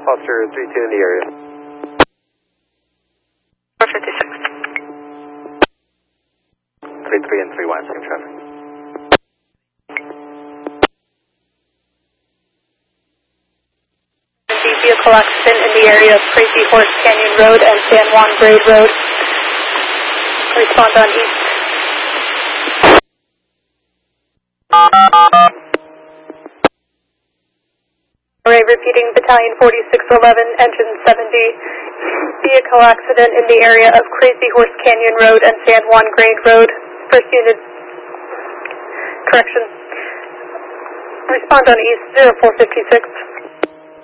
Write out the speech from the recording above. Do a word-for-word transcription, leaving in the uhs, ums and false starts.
Foster three two in the area. four fifty-six. three three and three one, same traffic. The vehicle accident in the area of Crazy Horse Canyon Road and San Juan Grade Road. Respond on east. Array repeating Battalion forty-six eleven, engine seventy. Vehicle accident in the area of Crazy Horse Canyon Road and San Juan Grade Road. First unit. Correction. Respond on east, zero four fifty-six.